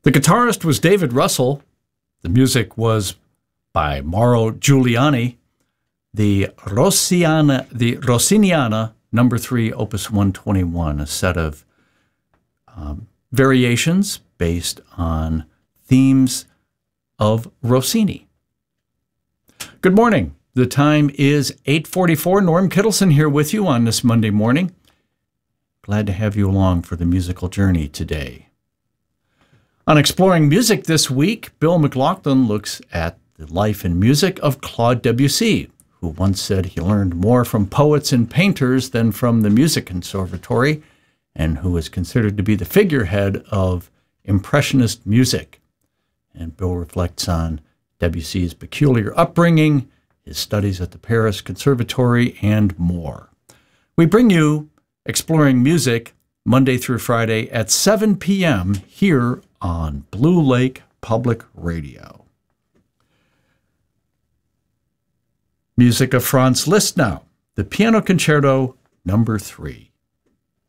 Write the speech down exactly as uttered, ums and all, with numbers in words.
The guitarist was David Russell. The music was by Mauro Giuliani. The Rossiana, the Rossiniana number three, opus one twenty-one, a set of um, variations based on themes of Rossini. Good morning. The time is eight forty-four. Norm Kittleson here with you on this Monday morning. Glad to have you along for the musical journey today. On Exploring Music this week, Bill McLaughlin looks at the life and music of Claude Debussy, who once said he learned more from poets and painters than from the music conservatory, and who is considered to be the figurehead of Impressionist music. And Bill reflects on Debussy's peculiar upbringing, his studies at the Paris Conservatory, and more. We bring you Exploring Music Monday through Friday at seven p.m. here on Blue Lake Public Radio. Music of Franz Liszt now, the Piano Concerto number three.